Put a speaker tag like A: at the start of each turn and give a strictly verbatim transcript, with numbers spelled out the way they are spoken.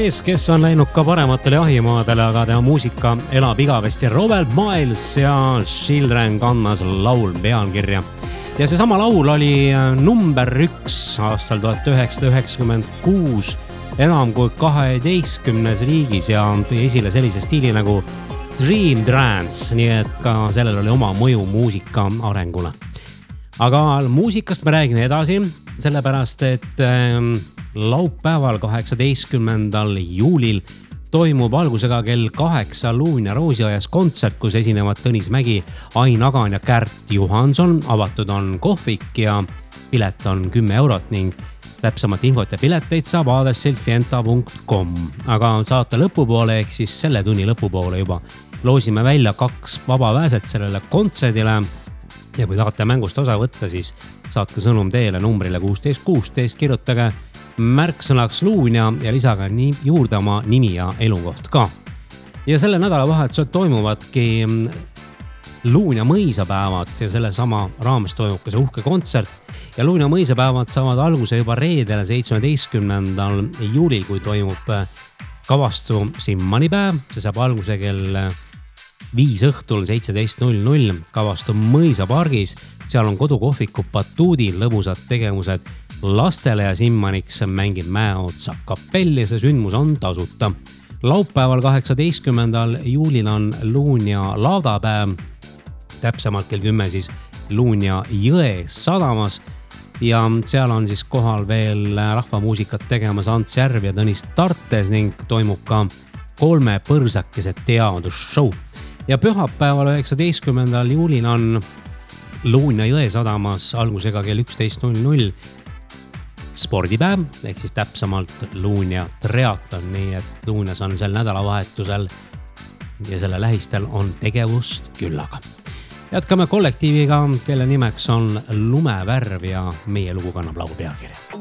A: mees, kes on läinud ka parematele jahimaadele, aga tema muusika elab igavesti. Robert Miles ja Children kannas laul pealkirja. Ja see sama laul oli number üks aastal tuhat üheksasada üheksakümmend kuus enam kui kaheteistkümnes riigis ja tõi esile sellise stiili nagu Dream Trance, nii et ka sellel oli oma mõju muusika arengule. Aga muusikast me räägime edasi, sellepärast et ähm, laupäeval kaheksateistkümnendal juulil toimub algusega kell kaheksa Luunja Roosiaias kontsert, kus esinevad Tõnis Mägi, Ain Agan ja Kärt Johanson. Avatud on kohvik ja pilet on kümme eurot ning täpsemat infot ja pileteid saab aadressil fienta punkt com. Aga saate lõpupoole ehk siis selle tunni lõpupoole juba loosime välja kaks vabapääset sellele kontserdile. Ja kui tahate mängust osa võtta, siis saatke sõnum teele numbrile kuusteist kuusteist, kirjutage märksõnaks Luunja ja lisaga nii juurde oma nimi ja elukoht ka. Ja selle nädalavahetusel toimuvadki Luunja mõisapäevad ja selle sama raames toimub ka see uhke kontsert. Ja Luunja mõisapäevad saavad alguse juba reedele seitsmeteistkümnendal juulil, kui toimub Kavastu Simmanipäev. See saab alguse kell viis õhtul seitseteist null null Kavastu mõisapargis. Seal on kodukohviku batuudil lõbusad tegevused lastele ja Simmaniks mängib Mäeotsa kapell ja see sündmus on tasuta. Laupäeval kaheksateistkümnendal juulil on Luunja laadapäev, täpsemalt kell kümme siis Luunja jõe sadamas ja seal on siis kohal veel rahvamuusikat tegemas Ants Järv ja Tõnis Tartes ning toimub ka kolme põrsakese teadusshow. Ja pühapäeval üheksateistkümnendal juulil on Luunja jõe sadamas algusega kell üksteist null null spordipäev, ehk siis täpsemalt Luunja triatlon, nii et Luunjas on sel nädalavahetusel ja selle lähistel on tegevust küllaga. Jätkame kollektiiviga, kelle nimeks on Lumevärv ja meie lugu kannab laulu pealkirja.